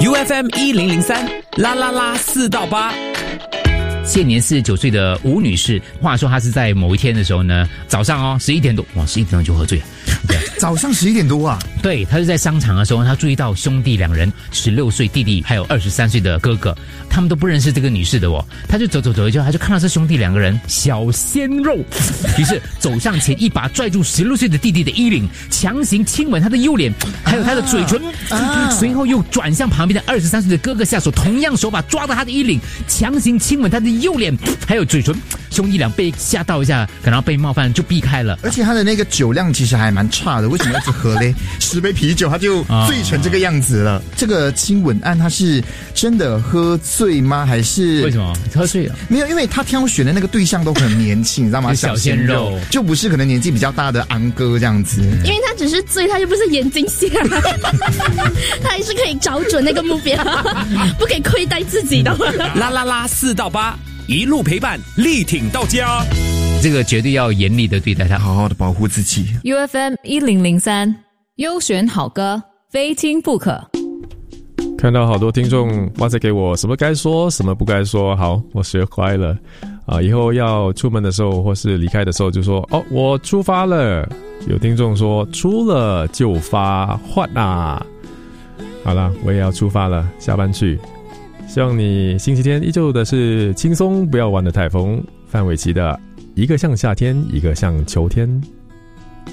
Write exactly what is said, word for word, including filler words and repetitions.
U F M 一零零三啦啦啦四到八。 现年四十九岁的吴女士，话说她是在某一天的时候呢，早上哦十一点多，哇十一点多就喝醉了。 早上十一点多啊？ 对，她是在商场的时候，她注意到兄弟两人，十六岁弟弟还有二十三岁的哥哥，他们都不认识这个女士的哦。她就走走走一圈，她就看到这兄弟两个人小鲜肉，于是走上前一把拽住十六岁的弟弟的衣领，强行亲吻他的右脸，还有他的嘴唇，啊、随后又转向旁边的二十三岁的哥哥下手，同样手把抓到他的衣领，强行亲吻他的右脸还有嘴唇。兄弟俩被吓到一下，感到被冒犯就避开了。 而且他的那个酒量其实还蛮差的，为什么一直喝嘞？十杯啤酒他就醉成这个样子了。啊、这个亲吻案他是真的喝醉吗？还是为什么喝醉了？ 没有，因为他挑选的那个对象都很年轻，你知道吗？ 小鲜肉就不是可能年纪比较大的安哥这样子。 因为他只是醉，他又不是眼睛瞎，他还是可以找准那个目标，不可以亏待自己的。 啦啦啦四到八。一路陪伴，力挺到家。 这个绝对要严厉的对待他， 好好的保护自己。 U F M 一零零三优选好歌，非听不可。 看到好多听众哇塞给我什么该说什么不该说，好，我学乖了啊！以后要出门的时候或是离开的时候就说哦，我出发了。有听众说出了就发换啊，好了，我也要出发了，下班去。希望你星期天依旧的是轻松，不要玩得太疯。范玮琪的一个像夏天，一个像秋天。